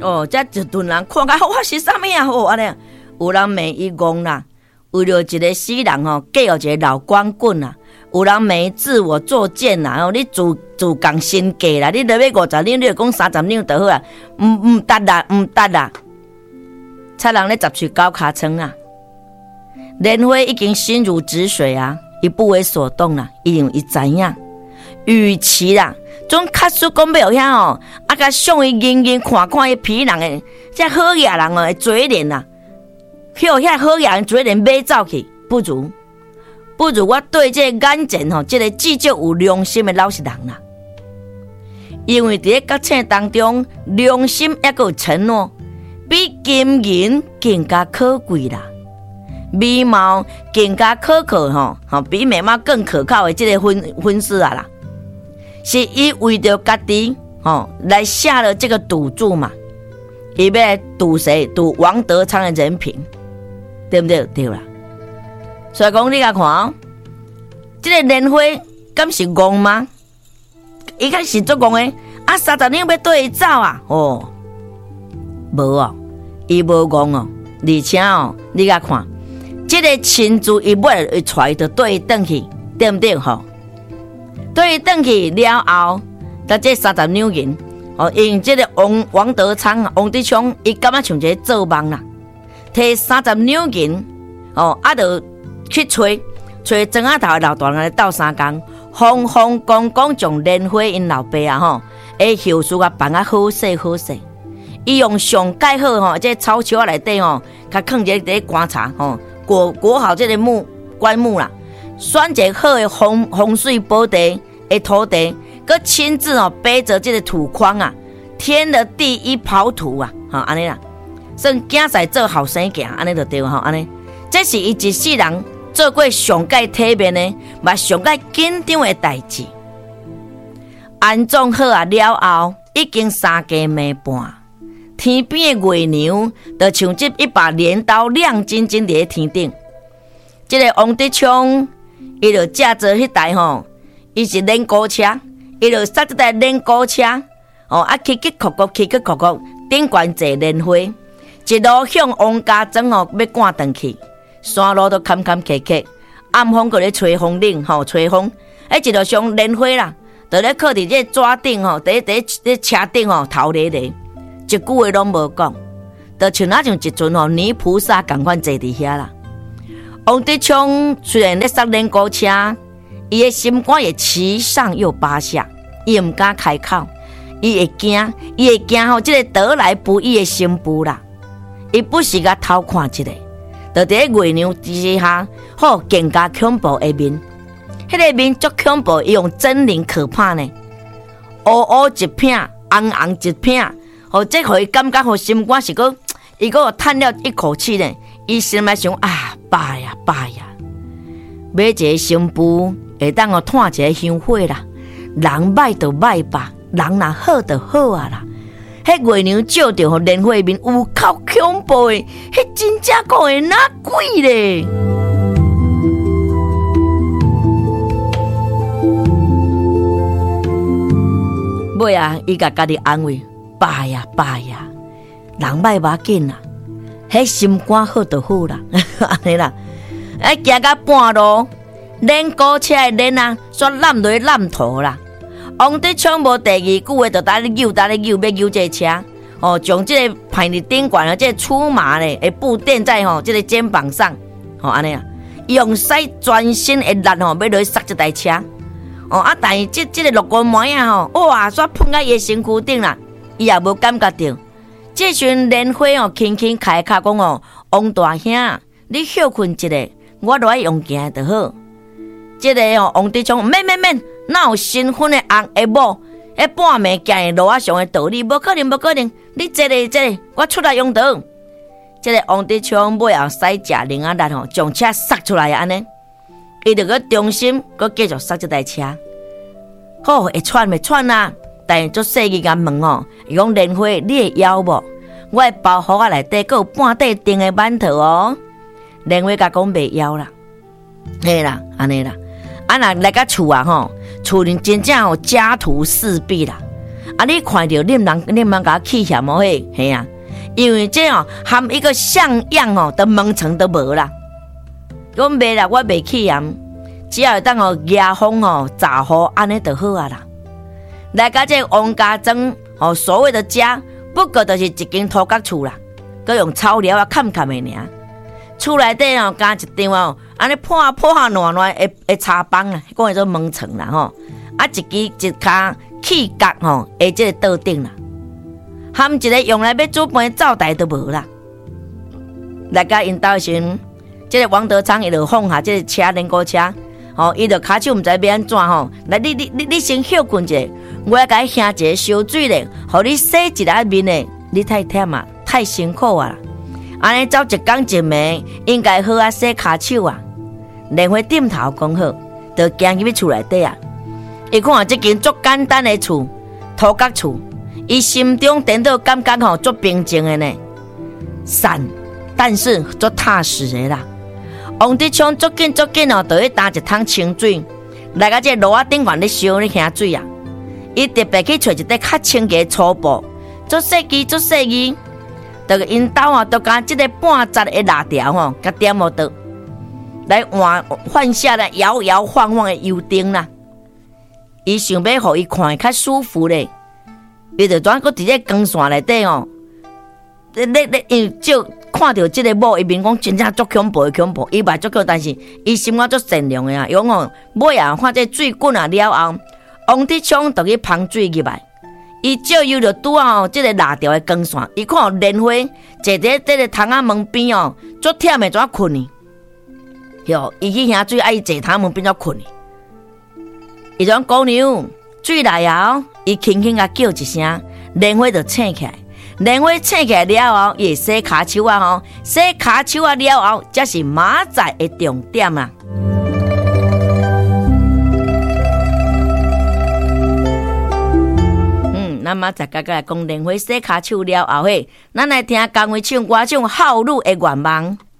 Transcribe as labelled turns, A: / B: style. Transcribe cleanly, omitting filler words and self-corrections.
A: 这一顿人看到我是啥物啊？安尼有人骂伊戆啦，为了一个死人嫁予一个老光棍啦。有人骂自我作贱啦，你自降身价啦，你落要50两，你就讲30两就好啦，唔得啦，唔得啦。差人咧10岁高卡层啊，莲花已经心如止水啊，伊不为所动啦，因为伊知影，与其啦，总卡叔讲要遐甲向伊认认看看伊皮人诶，这好野人诶嘴脸啦，向遐好野人嘴脸买走去，不如我对这眼前这个至少有良心的老实人啦。因为在国庆当中，良心也有承诺，比金银更加可贵啦。美貌更加可靠比美貌更可靠的这个婚事啊啦，是伊为着家己来下了这个赌注嘛，伊要赌谁？赌王德昌的人品，对不对？对啦。所以讲你甲看这个莲花敢是戆吗？伊开始做戆的，30两要对伊走啊？无伊无戆而且你甲看，这个亲自伊尾会带伊就对伊转去，对不对？对伊转去了后，但这30两银因这个王德昌王德昌，伊感觉像一个做梦啦，摕30两银就去找庄仔头的老大人来斗3工，风风光光将莲花因老爸的后事办啊好势好势。伊用上盖好这草树内底甲放一个棺材裹好这个棺木啦，选一个好的风水宝地的土地，佮亲自背着这个土筐啊，天的第一刨土啊，安尼啦，算囝婿做后生行，安尼就对安尼，这是伊一世人做过上界体面的，嘛上界紧张的代志。安葬好了后，已经3更暝半，天边的月娘就像这一把镰刀亮晶晶在天顶。这个王德昌，伊就驾着迄台伊是连高车，伊就杀这台连高车，起曲，顶悬坐莲花，一路向王家庄要赶回去。山路都坎坎坷坷，暗风搁咧吹风冷吹风，一路上莲花啦，就咧靠伫这纸顶伫车顶头咧，一句话拢无讲，就像一尊泥菩萨共款坐伫遐啦。王德昌虽然咧杀莲高车，伊的心肝也七上又八下，伊唔敢开口，伊会惊这个得来不易的新妇啦，伊不时甲偷看一下。就伫月娘之下，更加恐怖的面，迄个面足恐怖，伊用狰狞可怕呢，乌一片，红一片，这互伊感觉心肝是个，伊个叹了一口气呢，伊心内想爸呀，买一个新妇会当炭一个香火啦，人歹就歹吧，人若好就好啊啦。迄月娘照着莲花面，有够恐怖的，迄真正讲会哪鬼咧？尾伊甲家己安慰：爸呀，人歹无紧啦，迄心肝好就好啦，安尼啦。行到半路，连高车的连煞揽落揽土啦。王德昌无第二句话，就打咧扭，要扭这车，将这个排伫顶悬的这个粗麻咧，会布垫在这个肩膀上，安尼啊，用使全身的力要落去刹这台车，但是这个落光梅啊哇，煞喷到伊的身躯顶啦，伊也无感觉到。这时莲花轻轻开口讲王大兄，你休困一下，我落来用行就好。这个王德昌免，哪有新婚的翁的某，半暝行路上的道理，无可能。你坐咧，我出来用刀。这个王德昌尾后使食零力将车刹出来安尼，伊就佮中心佮继续刹这台车。好，会喘啊！但是做细个甲问伊讲莲花，你会枵无？我的包袱内底佮有半块订的馒头莲花甲讲袂枵啦，嘿啦，安尼啦。若来到厝厝里真正家徒四壁啦。 啊，你看到你们甲气嫌哦嘿啊，因为这哦含一个像样哦的门层都无啦。我卖啦，我袂气嫌，只要当哦压风哦炸雨安尼就好啊啦。来甲这王家庄哦，所谓的家，不过就是一间土角厝啦，佮用草料啊砍砍的尔。厝内底哦加一张哦，安尼破下烂的茶帮啦，讲叫做门层啦吼。啊，一骹气角吼，下这个桌顶啦，含一个用来要煮饭的灶台都无啦。来甲因兜时，这个王德昌伊就放下这个车连锅车。哦，伊就骹手毋知要安怎吼，来你先休困者，我要甲伊兄一个烧水咧，互你洗一下面咧，你太忝啊，太辛苦啊！安尼走一工一暝，应该好啊洗骹手啊。莲花点头讲好，就行入去厝内底啊。伊看这间足简单的厝，土角厝，伊心中颠倒感觉吼足平静的呢，散，但是足踏实的啦。王德昌足紧哦，就去打一桶清水，来到这炉仔顶悬咧烧咧下水啊。伊特别去找一块较清洁粗布，足细枝，就因兜啊，都甲这个半截的蜡条吼，甲点无到，来换下来摇摇晃晃的油灯啦。伊想要互伊看会较舒服咧，伊就转个伫咧光线内底哦，因就。看到这个某伊面讲真正足恐怖，伊嘛足恐怖，但是伊心肝足善良的啊。伊讲哦，尾啊看这水滚啊了后，王德昌就去捧水入来，伊照又就拄啊这个蜡条的光线，伊看莲花坐在这个窗仔门边哦，足忝的怎困呢？哟，伊去下水，伊坐窗门边怎困呢？伊讲姑娘水来后，伊轻轻啊叫一声，莲花就醒起来。莲花醒起来了后，伊洗骹手啊吼，洗骹手啊了后，才是明仔的重点啊。咱明仔个来讲莲花洗骹手了后嘿，咱来听江蕙唱歌唱《后路的愿望》。